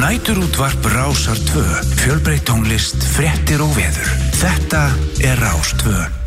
Næturútvarp Rásar 2. Fjölbreytt tónlist, fréttir og veður. Þetta er Rás 2.